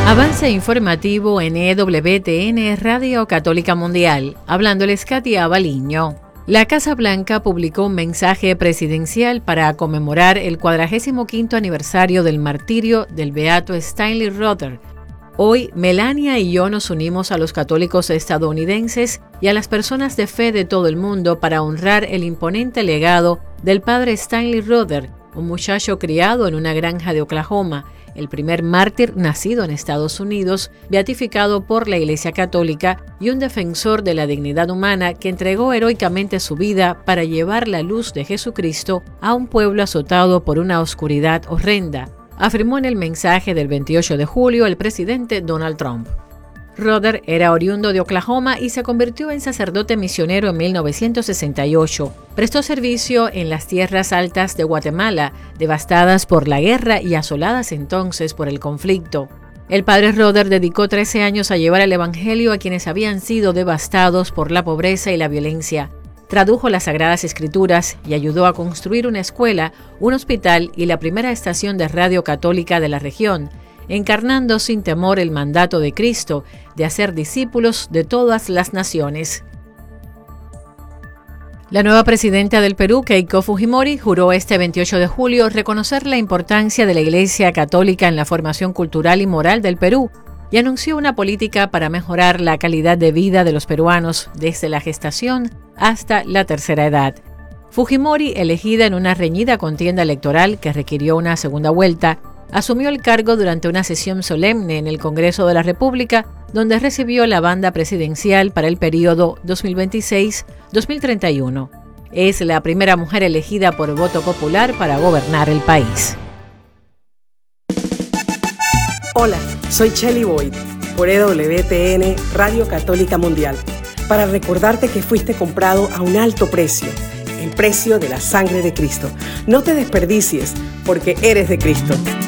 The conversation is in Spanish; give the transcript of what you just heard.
Avance informativo en EWTN Radio Católica Mundial. Hablándoles Katia Baliño. La Casa Blanca publicó un mensaje presidencial para conmemorar el 45º aniversario del martirio del beato Stanley Rother. Hoy, Melania y yo nos unimos a los católicos estadounidenses y a las personas de fe de todo el mundo para honrar el imponente legado del padre Stanley Rother, un muchacho criado en una granja de Oklahoma, el primer mártir nacido en Estados Unidos, beatificado por la Iglesia Católica y un defensor de la dignidad humana que entregó heroicamente su vida para llevar la luz de Jesucristo a un pueblo azotado por una oscuridad horrenda, afirmó en el mensaje del 28 de julio el presidente Donald Trump. Rother era oriundo de Oklahoma y se convirtió en sacerdote misionero en 1968. Prestó servicio en las tierras altas de Guatemala, devastadas por la guerra y asoladas entonces por el conflicto. El padre Rother dedicó 13 años a llevar el evangelio a quienes habían sido devastados por la pobreza y la violencia. Tradujo las Sagradas Escrituras y ayudó a construir una escuela, un hospital y la primera estación de radio católica de la región, encarnando sin temor el mandato de Cristo de hacer discípulos de todas las naciones. La nueva presidenta del Perú, Keiko Fujimori, juró este 28 de julio reconocer la importancia de la Iglesia Católica en la formación cultural y moral del Perú y anunció una política para mejorar la calidad de vida de los peruanos desde la gestación hasta la tercera edad. Fujimori, elegida en una reñida contienda electoral que requirió una segunda vuelta, asumió el cargo durante una sesión solemne en el Congreso de la República, donde recibió la banda presidencial para el periodo 2026-2031. Es la primera mujer elegida por voto popular para gobernar el país. Hola, soy Shelly Boyd, por EWTN Radio Católica Mundial, para recordarte que fuiste comprado a un alto precio, el precio de la sangre de Cristo. No te desperdicies, porque eres de Cristo.